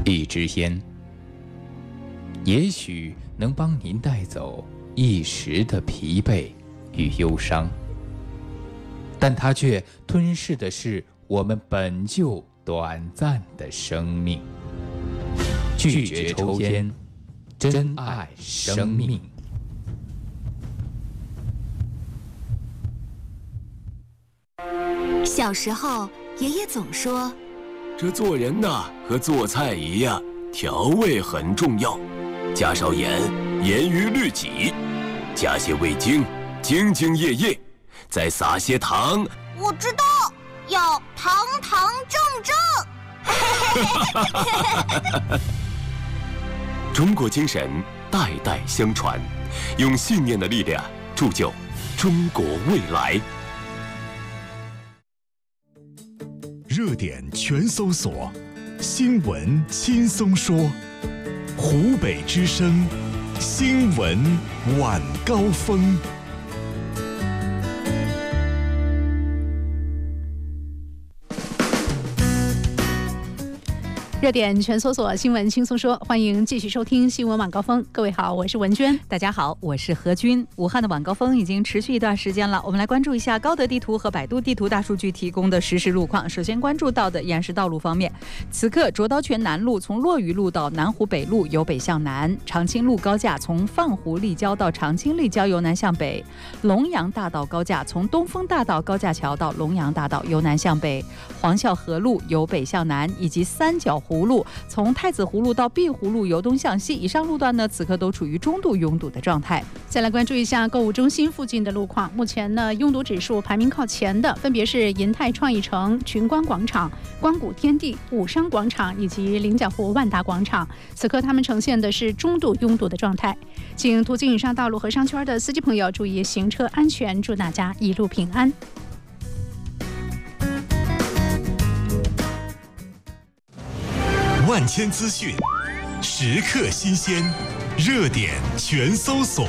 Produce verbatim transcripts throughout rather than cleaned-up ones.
荔枝烟，也许能帮您带走一时的疲惫与忧伤，但它却吞噬的是我们本就短暂的生命。拒绝抽烟，珍爱生命。 小时候，爷爷总说， 这做人呐，和做菜一样，调味很重要，加少盐，严于律己；加些味精，兢兢业业；再撒些糖。 我知道，要堂堂正正。 中国精神代代相传，用信念的力量铸就中国未来。 热点全搜索，新闻轻松说，湖北之声，新闻晚高峰。 热点全搜索，新闻轻松说，欢迎继续收听新闻晚高峰。各位好，我是文娟。 大家好，我是何军。武汉的晚高峰已经持续一段时间了，我们来关注一下高德地图和百度地图大数据提供的实时路况。首先关注到的依然是道路方面，此刻卓刀泉南路从落雨路到南湖北路由北向南，长青路高架从放湖立交到长青立交由南向北，龙阳大道高架从东风大道高架桥到龙阳大道由南向北，黄孝河路由北向南，以及三角湖路从太子湖路到碧湖路由东向西，以上路段呢此刻都处于中度拥堵的状态。 再来关注一下购物中心附近的路况，目前呢拥堵指数排名靠前的分别是银泰创意城、群光广场、光谷天地、武商广场以及菱角湖万达广场，此刻他们呈现的是中度拥堵的状态。请途经以上道路和商圈的司机朋友注意行车安全，祝大家一路平安。 万千资讯，时刻新鲜，热点全搜索。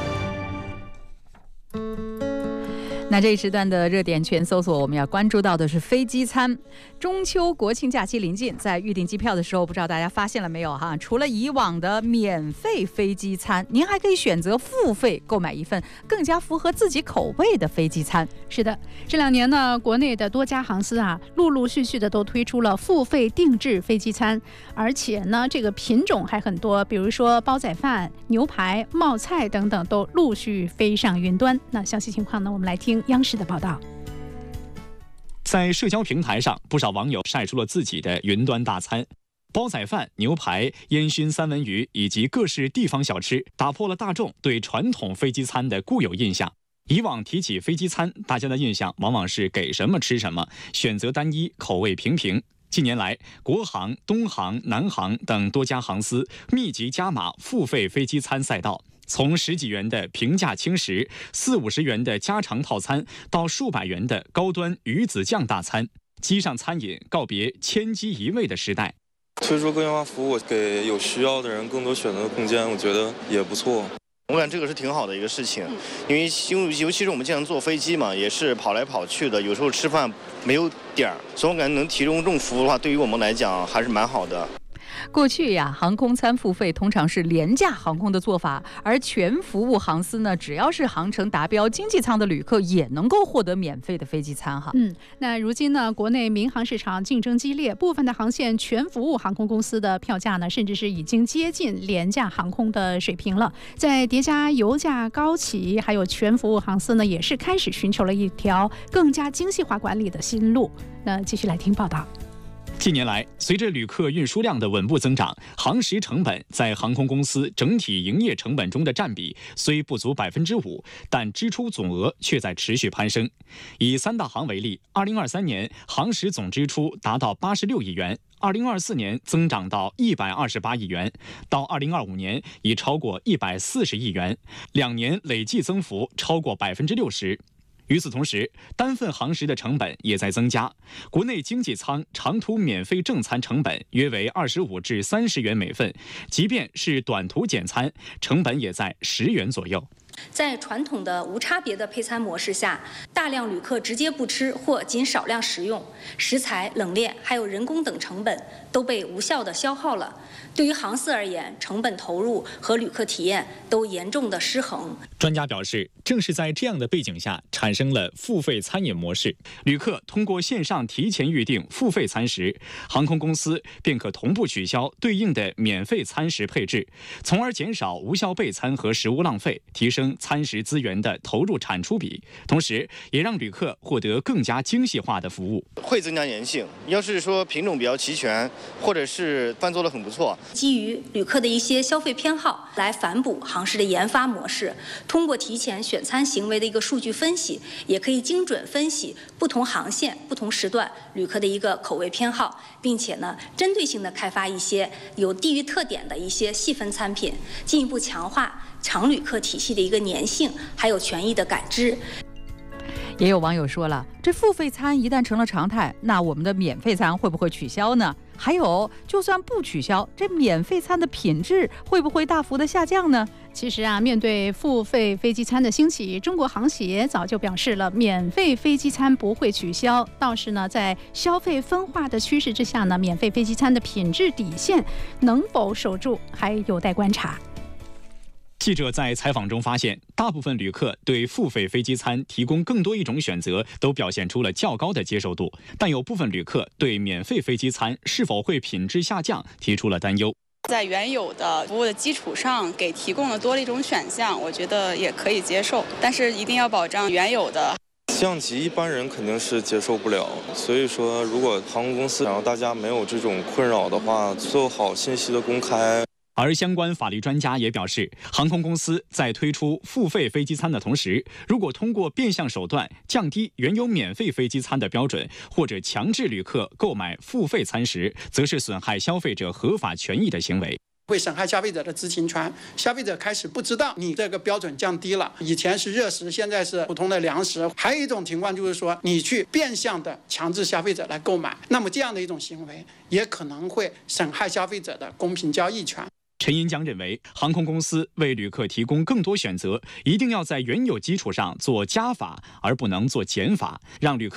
那这一时段的热点全搜索，我们要关注到的是飞机餐。中秋国庆假期临近，在预订机票的时候，不知道大家发现了没有哈？除了以往的免费飞机餐，您还可以选择付费购买一份更加符合自己口味的飞机餐。 是的，这两年呢，国内的多家航司啊，陆陆续续的都推出了付费定制飞机餐，而且呢，这个品种还很多，比如说煲仔饭、牛排、冒菜等等，都陆续飞上云端。那详细情况呢，我们来听央视的报道。 在社交平台上，不少网友晒出了自己的云端大餐，煲仔饭、牛排、烟熏三文鱼以及各式地方小吃，打破了大众对传统飞机餐的固有印象。以往提起飞机餐，大家的印象往往是给什么吃什么，选择单一，口味平平。近年来，国航、东航、南航等多家航司密集加码付费飞机餐赛道。从十几元的平价轻食、四五十元的家常套餐，到数百元的高端鱼子酱大餐，机上餐饮告别千机一味的时代。 推出个性化服务，给有需要的人更多选择的空间，我觉得也不错。 我感觉这个是挺好的一个事情，因为尤其是我们经常坐飞机嘛，也是跑来跑去的，有时候吃饭没有点儿，所以我感觉能提供这种服务的话，对于我们来讲还是蛮好的。 过去呀，航空餐付费通常是廉价航空的做法，而全服务航司呢，只要是航程达标经济舱的旅客也能够获得免费的飞机餐哈。 嗯，那如今呢，国内民航市场竞争激烈，部分的航线全服务航空公司的票价呢，甚至是已经接近廉价航空的水平了。在叠加油价高企，还有全服务航司呢，也是开始寻求了一条更加精细化管理的新路。那继续来听报道。 近年来，随着旅客运输量的稳步增长，航时成本在航空公司整体营业成本中的占比虽不足百分之五，但支出总额却在持续攀升。以三大行为例，二零二三年航时总支出达到八十六亿元，二零二四年增长到一百二十八亿元，到二零二五年已超过一百四十亿元，两年累计增幅超过百分之六十。与此同时，单份航时的成本也在增加。国内经济舱长途免费正餐成本约为二十五至三十元每份，即便是短途简餐，成本也在十元左右。 在传统的无差别的配餐模式下，大量旅客直接不吃或仅少量食用，食材、冷链还有人工等成本都被无效的消耗了。对于航司而言，成本投入和旅客体验都严重的失衡。 专家表示，正是在这样的背景下，产生了付费餐饮模式。旅客通过线上提前预订付费餐食，航空公司便可同步取消对应的免费餐食配置，从而减少无效备餐和食物浪费，提升餐食资源的投入产出比，同时也让旅客获得更加精细化的服务。 会增加粘性。要是说品种比较齐全，或者是饭做得很不错， 基于旅客的一些消费偏好来反哺航司的研发模式，通过提前选餐行为的一个数据分析，也可以精准分析不同航线、不同时段旅客的一个口味偏好，并且呢，针对性的开发一些有地域特点的一些细分餐品，进一步强化常旅客体系的一个粘性，还有权益的感知。 也有网友说了，这付费餐一旦成了常态，那我们的免费餐会不会取消呢？还有，就算不取消，这免费餐的品质会不会大幅的下降呢？ 其实啊，面对付费飞机餐的兴起，中国航协早就表示了，免费飞机餐不会取消。倒是呢，在消费分化的趋势之下呢，免费飞机餐的品质底线能否守住，还有待观察。 记者在采访中发现，大部分旅客对付费飞机餐提供更多一种选择都表现出了较高的接受度，但有部分旅客对免费飞机餐是否会品质下降提出了担忧。 在原有的服务的基础上给提供了多了一种选项，我觉得也可以接受，但是一定要保障原有的。 降级一般人肯定是接受不了，所以说如果航空公司想让大家没有这种困扰的话，做好信息的公开。 而相关法律专家也表示，航空公司在推出付费飞机餐的同时，如果通过变相手段降低原有免费飞机餐的标准，或者强制旅客购买付费餐食，则是损害消费者合法权益的行为， 会损害消费者的知情权。消费者开始不知道你这个标准降低了，以前是热食，现在是普通的粮食。还有一种情况就是说，你去变相的强制消费者来购买，那么这样的一种行为也可能会损害消费者的公平交易权。 陈银江认为，航空公司为旅客提供更多选择，一定要在原有基础上做加法，而不能做减法，让旅客